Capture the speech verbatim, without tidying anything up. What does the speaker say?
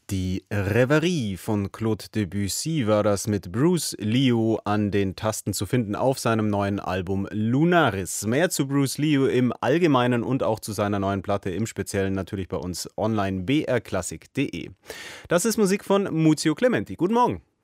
Die Reverie von Claude Debussy war das, mit Bruce Liu an den Tasten zu finden auf seinem neuen Album Lunaris. Mehr zu Bruce Liu im Allgemeinen und auch zu seiner neuen Platte im Speziellen natürlich bei uns online b r klassik punkt d e. Das ist Musik von Muzio Clementi. Guten Morgen.